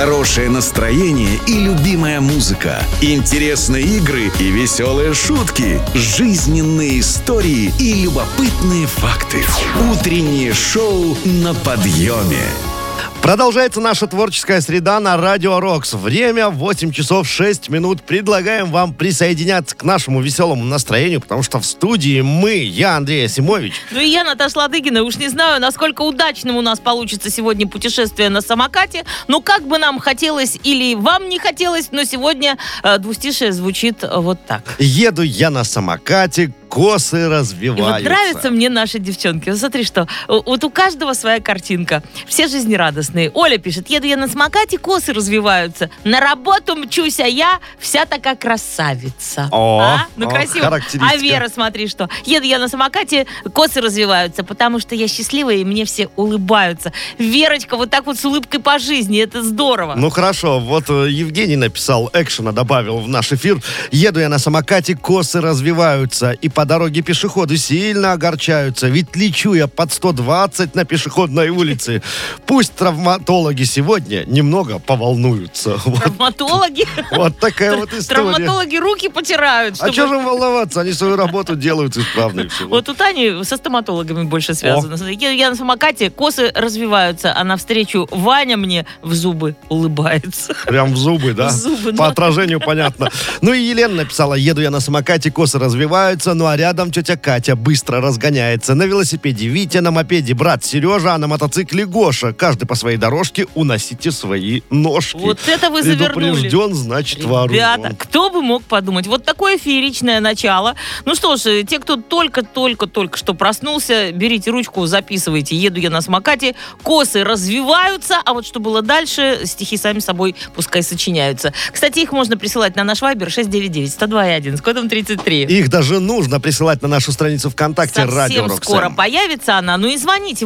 Хорошее настроение и любимая музыка. Интересные игры и веселые шутки. Жизненные истории и любопытные факты. Утреннее шоу на подъеме. Продолжается наша творческая среда на Радио Рокс. Время 8 часов 6 минут. Предлагаем вам присоединяться к нашему веселому настроению, потому что в студии я, Андрей Асимович. Ну и я, Наташа Ладыгина. Уж не знаю, насколько удачным у нас получится сегодня путешествие на самокате. Но как бы нам хотелось или вам не хотелось, но сегодня двустишее звучит вот так. Еду я на самокате, косы развиваются. И вот нравятся мне наши девчонки. Вот смотри, что вот у каждого своя картинка. Все жизнерадостные. Оля пишет: еду я на самокате, косы развиваются. На работу мчусь, а я вся такая красавица. Ну красиво. А Вера, смотри, что. Еду я на самокате, косы развиваются, потому что я счастливая, и мне все улыбаются. Верочка вот так вот с улыбкой по жизни. Это здорово. Ну хорошо, вот Евгений написал, экшена добавил в наш эфир. Еду я на самокате, косы развиваются, и по дороге пешеходы сильно огорчаются, ведь лечу я под 120 на пешеходной улице. Пусть травматологи сегодня немного поволнуются. Травматологи? Вот такая вот история. Травматологи руки потирают. А что же им волноваться? Они свою работу делают исправно и все. Вот у Тани со стоматологами больше связано. Я на самокате, косы развиваются, а навстречу Ваня мне в зубы улыбается. Прям в зубы, да? В зубы, по отражению понятно. Ну и Елена написала: еду я на самокате, косы развиваются, ну а рядом тетя Катя быстро разгоняется. На велосипеде Витя, на мопеде брат Сережа, а на мотоцикле Гоша. Каждый по своей дорожке, уносите свои ножки. Вот это вы завернули. Предупрежден, значит вооружен. Ребята, кто бы мог подумать. Вот такое фееричное начало. Ну что ж, те, кто только что проснулся, берите ручку, записывайте. Еду я на самокате, косы развиваются, а вот что было дальше, стихи сами собой пускай сочиняются. Кстати, их можно присылать на наш вайбер 699-102-1 с кодом 33. Их даже нужно присылать на нашу страницу ВКонтакте Радио Рокс. Совсем скоро появится она. Ну и звоните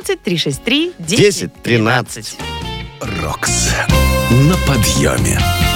8017-363-1013. Рокс на подъеме.